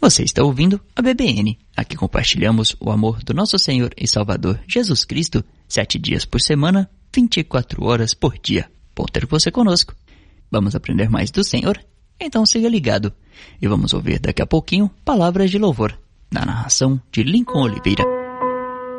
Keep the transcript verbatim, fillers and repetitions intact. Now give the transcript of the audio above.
Você está ouvindo a B B N. Aqui compartilhamos o amor do nosso Senhor e Salvador Jesus Cristo, sete dias por semana, vinte e quatro horas por dia. Bom ter você conosco. Vamos aprender mais do Senhor? Então siga ligado. E vamos ouvir daqui a pouquinho palavras de louvor, na narração de Lincoln Oliveira.